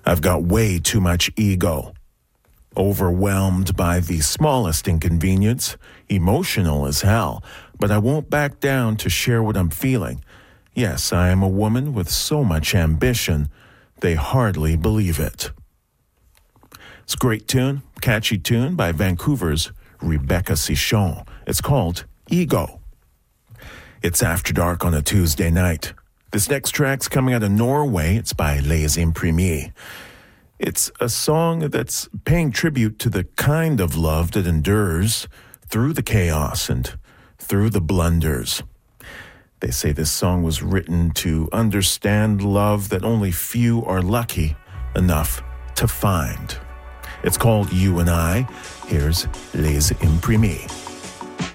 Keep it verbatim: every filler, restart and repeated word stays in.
I've got way too much ego. Overwhelmed by the smallest inconvenience, emotional as hell, but I won't back down to share what I'm feeling. Yes, I am a woman with so much ambition, they hardly believe it. It's a great tune, catchy tune by Vancouver's Rebecca Sichon. It's called Ego. It's After Dark on a Tuesday night. This next track's coming out of Norway. It's by Les Imprimés. It's a song that's paying tribute to the kind of love that endures through the chaos and through the blunders. They say this song was written to understand love that only few are lucky enough to find. It's called You and I. Here's Les Imprimés.